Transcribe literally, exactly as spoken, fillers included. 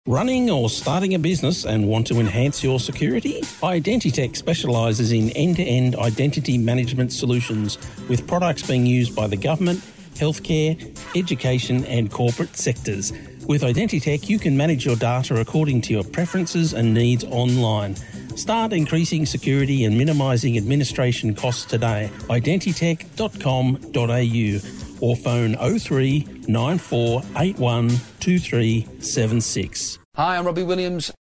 Running or starting a business and want to enhance your security? Identitech specialises in end-to-end identity management solutions with products being used by the government, healthcare, education and corporate sectors. With Identitech, you can manage your data according to your preferences and needs online. Start increasing security and minimising administration costs today. identitech dot com dot a u or phone oh three nine four eight one two three seven six. Hi, I'm Robbie Williams.